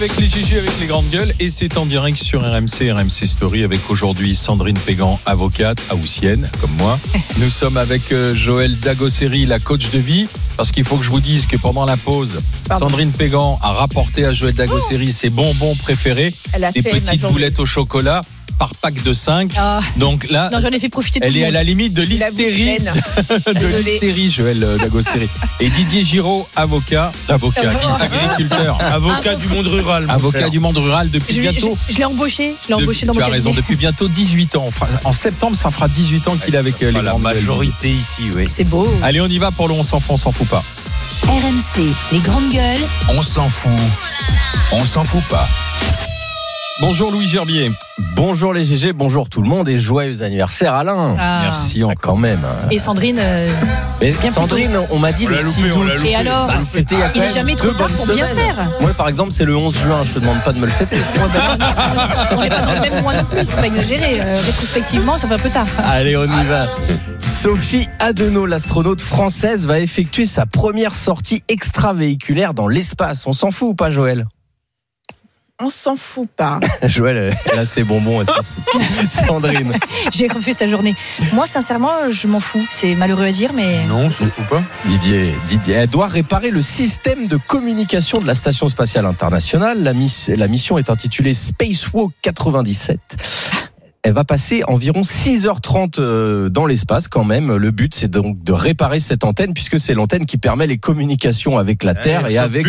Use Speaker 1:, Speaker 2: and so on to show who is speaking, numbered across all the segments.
Speaker 1: Avec les GG, avec les grandes gueules, et c'est en direct sur RMC Story avec aujourd'hui Sandrine Pégan, avocate haussienne comme moi. Nous sommes avec Joël Dagosseri, la coach de vie, parce qu'il faut que je vous dise que pendant la pause, Sandrine Pégan a rapporté à Joël Dagosseri ses bonbons préférés, des petites boulettes au chocolat par pack de 5. Donc là,
Speaker 2: non, j'en ai fait profiter tout
Speaker 1: elle
Speaker 2: le
Speaker 1: est
Speaker 2: monde.
Speaker 1: à la limite de l'hystérie. De l'hystérie, Joël Dagosseri. Et Didier Giraud, avocat, agriculteur.
Speaker 3: Avocat du monde rural.
Speaker 1: Avocat du monde rural depuis bientôt.
Speaker 2: Je l'ai embauché dans mon cabinet.
Speaker 1: Tu as raison, depuis bientôt 18 ans. Enfin, en septembre, ça fera 18 ans qu'il est avec les
Speaker 3: la majorité ici, oui.
Speaker 2: C'est beau.
Speaker 1: Allez, on y va pour le on s'en fout, on s'en fout pas.
Speaker 4: RMC, les grandes gueules.
Speaker 1: On s'en fout. On s'en fout pas. Bonjour Louis Gerbier.
Speaker 5: Bonjour les GG, bonjour tout le monde et joyeux anniversaire Alain.
Speaker 1: Merci encore.
Speaker 5: Quand même.
Speaker 2: Et Sandrine.
Speaker 5: Mais Sandrine, on m'a dit le 6 août.
Speaker 2: Et alors
Speaker 5: c'était il y a quand
Speaker 2: il n'est
Speaker 5: même
Speaker 2: jamais trop
Speaker 5: 2
Speaker 2: tard
Speaker 5: bonnes
Speaker 2: pour bien
Speaker 5: semaines.
Speaker 2: faire.
Speaker 5: Moi par exemple c'est le 11 juin, je te demande pas de me le fêter.
Speaker 2: On n'est pas dans le même mois non plus, faut pas exagérer. Rétrospectivement, ça fait un peu tard.
Speaker 5: Allez, on y va. Sophie Adenau, l'astronaute française, va effectuer sa première sortie extravéhiculaire dans l'espace. On s'en fout ou pas, Joël ?
Speaker 6: On s'en fout pas.
Speaker 5: Joël, elle a ses bonbons, elle s'en fout. Sandrine.
Speaker 2: J'ai refait sa journée. Moi, sincèrement, je m'en fous. C'est malheureux à dire, mais.
Speaker 3: Non, on s'en fout pas.
Speaker 5: Didier, elle doit réparer le système de communication de la Station Spatiale Internationale. La mission est intitulée Spacewalk 97. Elle va passer environ 6h30 dans l'espace quand même. Le but, c'est donc de réparer cette antenne puisque c'est l'antenne qui permet les communications avec la Terre et avec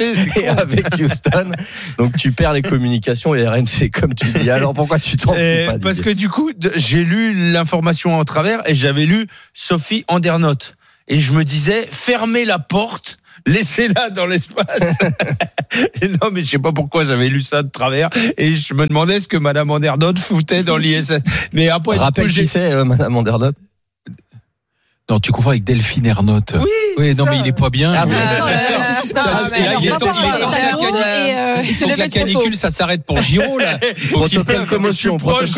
Speaker 5: Houston. Donc tu perds les communications et RMC comme tu dis. Alors pourquoi tu t'en fous pas,
Speaker 3: parce que du coup, j'ai lu l'information en travers et j'avais lu Sophie Andernotte. Et je me disais, fermez la porte. Laissez-la dans l'espace. Non, mais je sais pas pourquoi j'avais lu ça de travers et je me demandais ce que Madame Andernotte foutait dans l'ISS. Mais après,
Speaker 5: rappelle qui c'est Madame Andernotte.
Speaker 1: Non, tu confonds avec Delphine Ernotte. Oui, non, mais il est pas bien.
Speaker 2: Qu'est-ce qui se passe ?
Speaker 1: Il est temps que la canicule, ça s'arrête pour Giraud, là.
Speaker 5: Protocole commotion.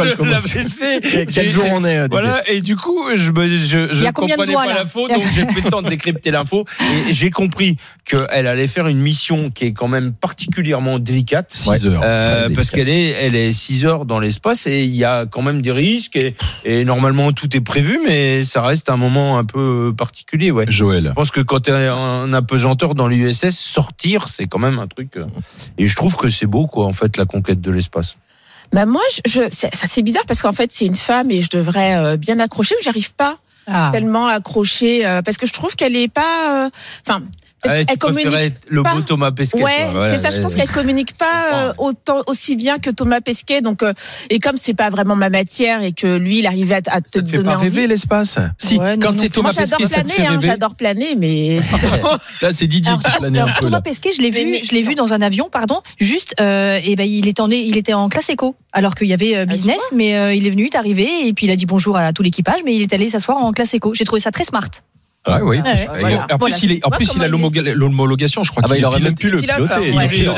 Speaker 5: Quel jour on est,
Speaker 3: voilà, et du coup, je comprenais pas l'info, donc j'ai pris le temps de décrypter l'info, et j'ai compris qu'elle allait faire une mission qui est quand même particulièrement délicate.
Speaker 1: 6 heures.
Speaker 3: Parce qu'elle est 6 heures dans l'espace, et il y a quand même des risques, et normalement tout est prévu, mais ça reste un moment un peu particulier, ouais.
Speaker 1: Joël.
Speaker 3: Je pense que quand tu es un apesanteur dans l'USS, sortir, c'est quand même un truc. Et je trouve que c'est beau, quoi, en fait, la conquête de l'espace.
Speaker 6: Bah moi, c'est bizarre parce qu'en fait, c'est une femme et je devrais bien accrocher, mais j'arrive pas tellement à accrocher parce que je trouve qu'elle est pas.
Speaker 3: Elle communique le beau Thomas Pesquet.
Speaker 6: Ouais, c'est ça. Je pense qu'elle communique pas aussi bien que Thomas Pesquet. Donc, et comme c'est pas vraiment ma matière et que lui, il arrivait à te donner envie. Ça te fait pas
Speaker 1: rêver l'espace ? Si, quand c'est Thomas Pesquet, ça te fait rêver.
Speaker 6: J'adore planer, mais
Speaker 1: là, c'est Didier qui planait un peu.
Speaker 2: Thomas Pesquet, je l'ai vu dans un avion, juste. Il était en classe éco, alors qu'il y avait business, mais il est venu, il est arrivé et puis il a dit bonjour à tout l'équipage, mais il est allé s'asseoir en classe éco. J'ai trouvé ça très smart.
Speaker 1: Ah oui. En plus, il a l'homologation, je crois qu'il aurait même pu le piloter.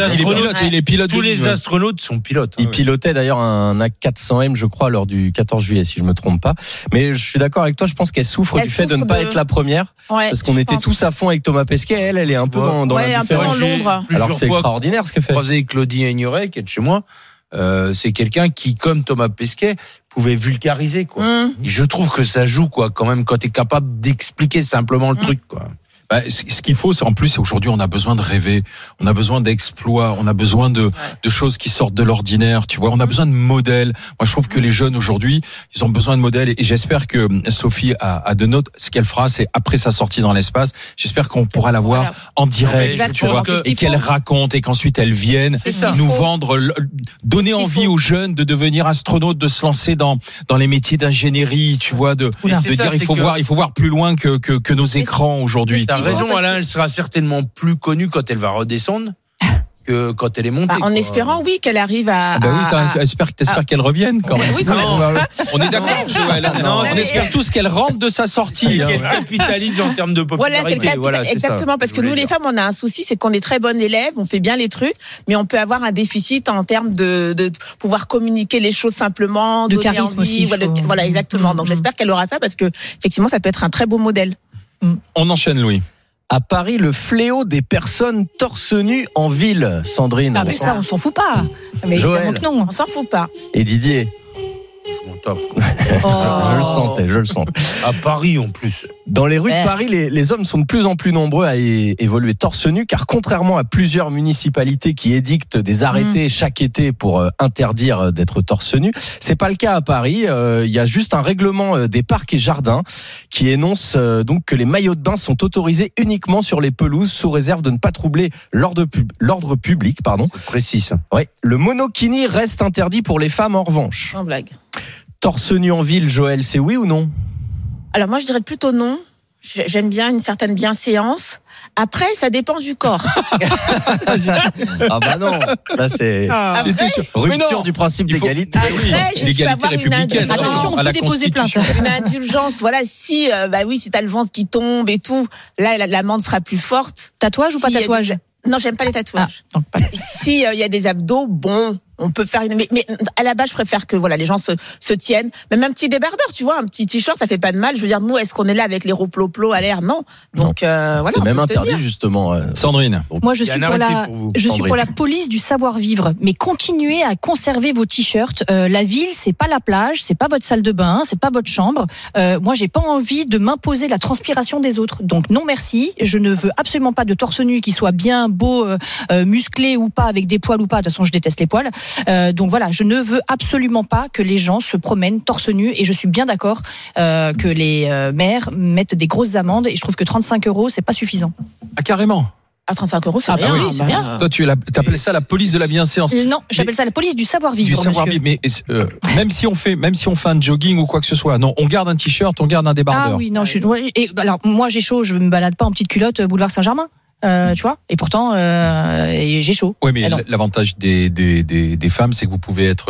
Speaker 1: Il est pilote.
Speaker 3: Tous les astronautes sont pilotes.
Speaker 5: Il pilotait d'ailleurs un A400M, je crois, lors du 14 juillet, si je me trompe pas. Mais je suis d'accord avec toi, je pense qu'elle souffre du fait de ne pas être la première. Parce qu'on était tous à fond avec Thomas Pesquet. Elle est un peu dans
Speaker 6: l'ombre.
Speaker 5: Alors que c'est extraordinaire ce qu'elle fait.
Speaker 3: J'ai croisé Claudie Ignoret, qui est de chez moi. C'est quelqu'un qui, comme Thomas Pesquet, pouvait vulgariser, quoi. Et je trouve que ça joue, quoi, quand même, quand t'es capable d'expliquer simplement le truc, quoi.
Speaker 1: Ce qu'il faut, c'est en plus, aujourd'hui, on a besoin de rêver, on a besoin d'exploits, on a besoin de choses qui sortent de l'ordinaire, tu vois, on a besoin de modèles. Moi, je trouve que les jeunes aujourd'hui, ils ont besoin de modèles, et j'espère que Sophie Adenau, ce qu'elle fera, c'est après sa sortie dans l'espace, j'espère qu'on pourra la voir en direct, tu vois, et qu'elle raconte, et qu'ensuite elle vienne nous vendre, donner envie aux jeunes de devenir astronautes, de se lancer dans les métiers d'ingénierie, tu vois, de dire il faut voir plus loin que nos écrans aujourd'hui.
Speaker 3: T'as raison, Alain, elle sera certainement plus connue quand elle va redescendre que quand elle est montée.
Speaker 6: En espérant, oui, qu'elle arrive à.
Speaker 1: T'espères qu'elle revienne quand même.
Speaker 6: Oui, quand même.
Speaker 1: On est d'accord, Joël. On espère tous qu'elle rentre de sa sortie.
Speaker 3: Qu'elle capitalise en termes de popularité.
Speaker 6: Exactement, parce que nous, les femmes, on a un souci, c'est qu'on est très bonnes élèves, on fait bien les trucs, mais on peut avoir un déficit en termes de pouvoir communiquer les choses simplement,
Speaker 2: de charisme aussi.
Speaker 6: Voilà, exactement. Donc j'espère qu'elle aura ça parce que effectivement, ça peut être un très beau modèle.
Speaker 1: On enchaîne, Louis.
Speaker 5: À Paris, le fléau des personnes torse nu en ville. Sandrine.
Speaker 2: Ah mais ça, on s'en fout pas. Mais
Speaker 5: Joël.
Speaker 2: évidemment que non.
Speaker 6: On s'en fout pas.
Speaker 5: Et Didier.
Speaker 3: Je m'en tape.
Speaker 5: Je le sentais.
Speaker 3: À Paris en plus.
Speaker 5: Dans les rues de Paris, les hommes sont de plus en plus nombreux à évoluer torse nu, car contrairement à plusieurs municipalités qui édictent des arrêtés chaque été pour interdire d'être torse nu, c'est pas le cas à Paris. Il y a juste un règlement des parcs et jardins qui énonce donc que les maillots de bain sont autorisés uniquement sur les pelouses sous réserve de ne pas troubler l'ordre public.
Speaker 3: C'est précis ça.
Speaker 5: Ouais. Le monokini reste interdit pour les femmes en revanche.
Speaker 6: En blague.
Speaker 5: Torse nu en ville, Joël, c'est oui ou non?
Speaker 6: Alors moi, je dirais plutôt non. J'aime bien une certaine bienséance. Après, ça dépend du corps.
Speaker 5: Ah bah non, là c'est
Speaker 6: Après,
Speaker 5: rupture du principe d'égalité.
Speaker 6: Après, je peux avoir
Speaker 1: républicaine.
Speaker 2: Attention, on
Speaker 1: à
Speaker 2: peut
Speaker 1: la
Speaker 2: déposer plainte.
Speaker 1: Constitution.
Speaker 6: une indulgence. Voilà, si t'as le ventre qui tombe et tout, là l'amende sera plus forte.
Speaker 2: Tatouage ou pas
Speaker 6: S'il y a
Speaker 2: tatouage?
Speaker 6: Non, j'aime pas les tatouages.
Speaker 2: Ah, donc pas.
Speaker 6: Si il y a des abdos, bon, on peut faire une. Mais à la base, je préfère que les gens se tiennent. Même un petit débardeur, tu vois, un petit t-shirt, ça fait pas de mal. Je veux dire, nous, est-ce qu'on est là avec les roues-plo-plo à l'air? Non. Donc voilà.
Speaker 5: C'est
Speaker 6: on
Speaker 5: même
Speaker 6: peut se
Speaker 5: interdit
Speaker 6: tenir.
Speaker 5: justement.
Speaker 1: Sandrine.
Speaker 2: Moi, je
Speaker 3: Il y a
Speaker 2: suis
Speaker 3: un
Speaker 2: pour
Speaker 3: arrêté
Speaker 2: la,
Speaker 3: pour vous,
Speaker 2: je suis
Speaker 5: Sandrine.
Speaker 2: pour la police du savoir-vivre, mais continuez à conserver vos t-shirts. La ville, c'est pas la plage, c'est pas votre salle de bain, c'est pas votre chambre. Moi, j'ai pas envie de m'imposer la transpiration des autres. Donc non, merci. Je ne veux absolument pas de torse nu qui soit bien beau, musclé ou pas, avec des poils ou pas. De toute façon, je déteste les poils. Donc voilà, je ne veux absolument pas que les gens se promènent torse nu. Et je suis bien d'accord que les maires mettent des grosses amendes. Et je trouve que 35 €, c'est pas suffisant.
Speaker 1: Ah, carrément.
Speaker 6: À 35 €, c'est
Speaker 2: Ah bah
Speaker 6: rien.
Speaker 2: oui, c'est bien.
Speaker 1: Toi, t'appelles ça la police de la bienséance.
Speaker 2: Non, j'appelle ça la police du savoir-vivre.
Speaker 1: Du
Speaker 2: monsieur.
Speaker 1: savoir-vivre. Mais même si on fait un jogging ou quoi que ce soit, non, on garde un t-shirt, on garde un débardeur.
Speaker 2: Ah oui, non, alors moi j'ai chaud, je me balade pas en petite culotte boulevard Saint-Germain. Tu vois, et pourtant j'ai chaud.
Speaker 1: Oui, mais
Speaker 2: Ah non.
Speaker 1: l'avantage des femmes, c'est que vous pouvez être